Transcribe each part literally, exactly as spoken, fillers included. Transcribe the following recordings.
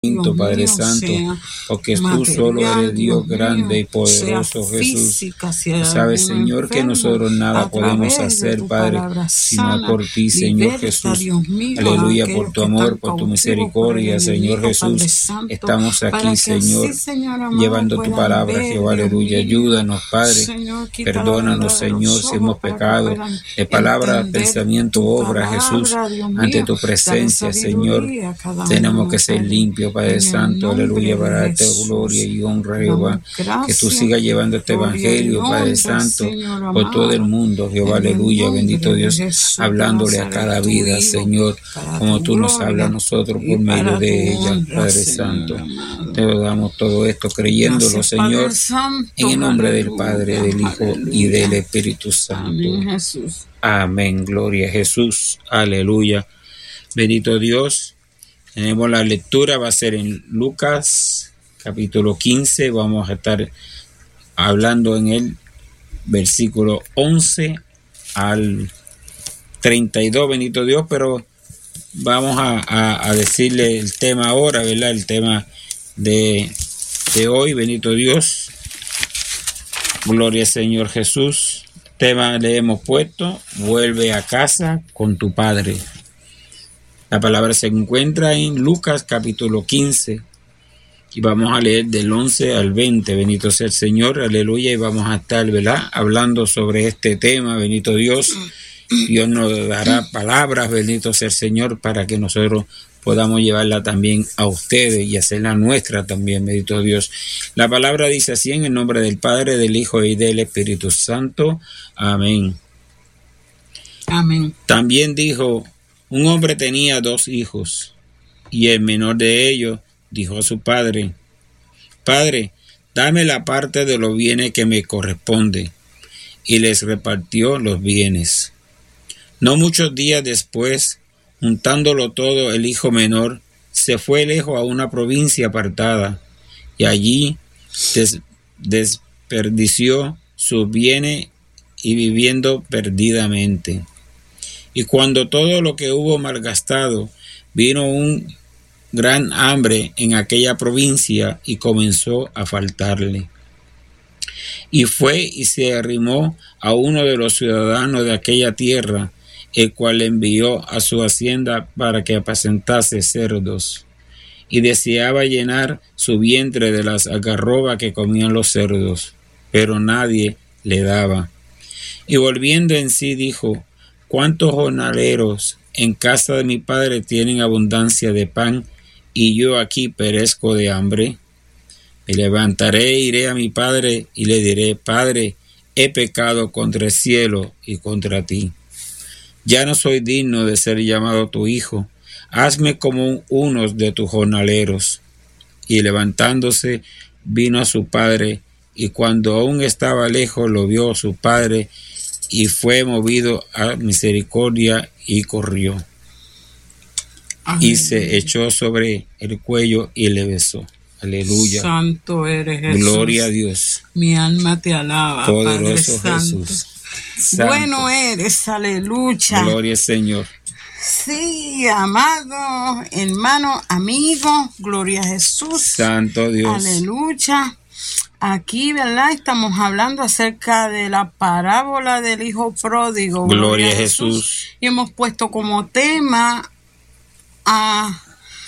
Dios Padre mío, Santo, porque tú solo eres Dios, Dios grande mío, y poderoso, Jesús. Física, sabes, Señor, enfermo, que nosotros nada podemos hacer, Padre, sino por ti, Señor Jesús. Mío, aleluya, por tu amor, por tu misericordia, Señor Jesús. Santo, estamos aquí, Señor, así, Señor amado, llevando tu palabra, ver, Jehová, aleluya. Ayúdanos, Padre. Señor, perdónanos, Señor, si hemos pecado de palabra, pensamiento, obra, palabra, Jesús. Ante tu presencia, Señor, tenemos que ser limpios, Padre Santo, aleluya, para darte gloria y honra, Jehová. Que tú sigas llevando este evangelio, Padre Santo, por todo el mundo, Jehová, aleluya, bendito Dios, hablándole a cada vida, Señor, como tú nos hablas a nosotros por medio de ella, Padre Santo. Te damos todo esto creyéndolo, Señor, en el nombre del Padre, del Hijo y del Espíritu Santo. Amén, gloria a Jesús, aleluya. Bendito Dios. Tenemos la lectura, va a ser en Lucas, capítulo quince. Vamos a estar hablando en el versículo once al treinta y dos, bendito Dios, pero vamos a, a, a decirle el tema ahora, ¿verdad? El tema de, de hoy, bendito Dios. Gloria al Señor Jesús. Tema le hemos puesto, vuelve a casa con tu Padre. La palabra se encuentra en Lucas capítulo quince y vamos a leer del once al veinte. Bendito sea el Señor, aleluya, y vamos a estar, ¿verdad?, hablando sobre este tema, bendito Dios. Dios nos dará palabras, bendito sea el Señor, para que nosotros podamos llevarla también a ustedes y hacerla nuestra también, bendito Dios. La palabra dice así: en el nombre del Padre, del Hijo y del Espíritu Santo. Amén. Amén. También dijo: un hombre tenía dos hijos, y el menor de ellos dijo a su padre: Padre, dame la parte de los bienes que me corresponde. Y les repartió los bienes. No muchos días después, juntándolo todo, el hijo menor se fue lejos a una provincia apartada, y allí des- desperdició sus bienes y viviendo perdidamente. Y cuando todo lo que hubo malgastado, vino un gran hambre en aquella provincia y comenzó a faltarle. Y fue y se arrimó a uno de los ciudadanos de aquella tierra, el cual le envió a su hacienda para que apacentase cerdos. Y deseaba llenar su vientre de las algarrobas que comían los cerdos, pero nadie le daba. Y volviendo en sí dijo: ¿cuántos jornaleros en casa de mi padre tienen abundancia de pan, y yo aquí perezco de hambre? Me levantaré e iré a mi padre y le diré: Padre, he pecado contra el cielo y contra ti. Ya no soy digno de ser llamado tu hijo. Hazme como unos de tus jornaleros. Y levantándose, vino a su padre, y cuando aún estaba lejos, lo vio su padre, y fue movido a misericordia y corrió. Amén. Y se echó sobre el cuello y le besó. Aleluya. Santo eres Jesús. Gloria a Dios. Mi alma te alaba, poderoso Padre Santo. Jesús. Santo. Bueno eres, aleluya. Gloria al Señor. Sí, amado, hermano, amigo, gloria a Jesús. Santo Dios. Aleluya. Aquí, ¿verdad? Estamos hablando acerca de la parábola del hijo pródigo. Gloria, Gloria a Jesús. Jesús. Y hemos puesto como tema a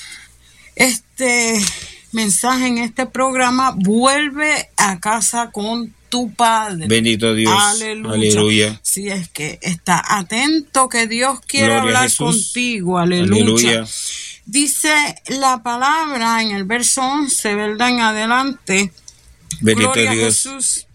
este mensaje en este programa: vuelve a casa con tu Padre. Bendito Dios. Aleluya. Aleluya. Si es que está atento, que Dios quiere Gloria hablar contigo. Aleluya. Aleluya. Dice la palabra en el verso once, ¿verdad? En adelante. Bendito Gloria Dios. A Jesús.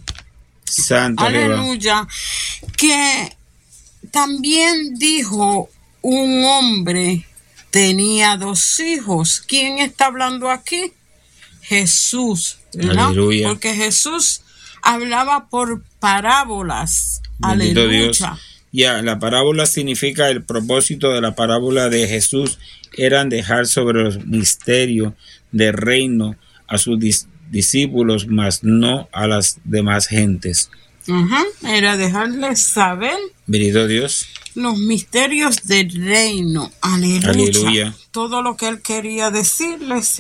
Santo Aleluya. Jehová. Que también dijo: un hombre tenía dos hijos. ¿Quién está hablando aquí? Jesús, ¿verdad? Aleluya. Porque Jesús hablaba por parábolas. Bendito Aleluya. Dios. Ya, la parábola significa, el propósito de la parábola de Jesús eran dejar sobre los misterios del reino a sus dis- discípulos, mas no a las demás gentes. Uh-huh. Era dejarles saber. Bendito Dios. los misterios del reino. Aleluya. Aleluya. Todo lo que él quería decirles